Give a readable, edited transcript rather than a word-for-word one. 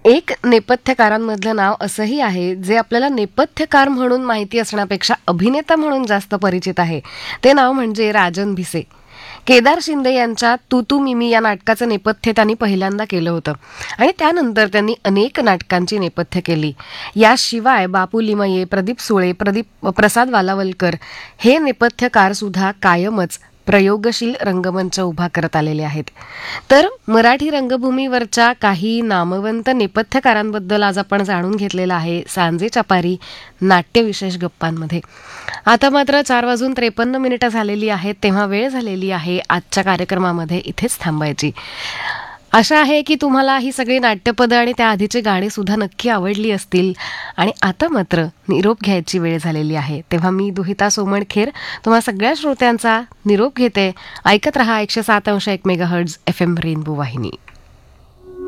एक नेपथ्यकारांमधलं नाव असंही आहे जे आपल्याला नेपथ्यकार म्हणून माहिती असण्यापेक्षा अभिनेता म्हणून जास्त परिचित आहे. ते नाव म्हणजे राजन भिसे. केदार शिंदे यांच्या तू तू मिमी या नाटकाचं नेपथ्य त्यांनी पहिल्यांदा केलं होतं आणि त्यानंतर त्यांनी अनेक नाटकांची नेपथ्य केली. याशिवाय बापू लिमये, प्रदीप सुळे, प्रसाद वालावलकर हे नेपथ्यकार सुद्धा कायमच प्रयोगशील रंगमंच उभा करत आलेले आहेत. तर मराठी रंगभूमीवरच्या काही नामवंत नेपथ्यकारांबद्दल आज आपण जाणून घेतलेलं आहे सांजेच्या पारी नाट्यविशेष गप्पांमध्ये. आता मात्र 4:53 झालेली आहेत, तेव्हा वेळ झालेली आहे आजच्या कार्यक्रमामध्ये इथेच थांबायची. आशा आहे की तुम्हाला ही सगळी नाट्यपदं आणि त्या आधीचे गाणी सुद्धा नक्की आवडली असतील. आणि आता मात्र निरोप घ्यायची वेळ झालेली आहे, तेव्हा मी दुहिता सोमणखेर तुम्हा सगळ्या श्रोत्यांचा निरोप घेते. ऐकत रहा 107.1 मेगाहर्ट्झ FM रेनबो वाहिनी.